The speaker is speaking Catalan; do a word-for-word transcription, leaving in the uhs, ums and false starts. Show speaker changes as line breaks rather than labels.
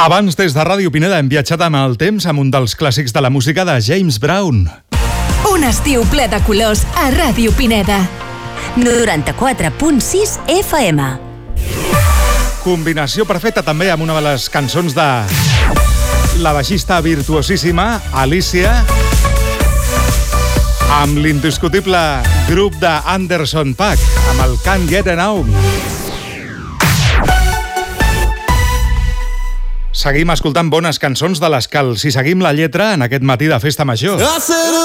Abans, des de Ràdio Pineda, hem viatjat amb el temps amb un dels clàssics de la música de James Brown.
Un estiu ple de colors a Ràdio Pineda. noranta-quatre punt sis F M.
Combinació perfecta també amb una de les cançons de la baixista virtuosíssima Alicia, amb l'indiscutible grup de Anderson .Paak, amb el Can't Get Enough. Seguim escoltant bones cançons de les que els hi seguim la lletra en aquest matí de festa major.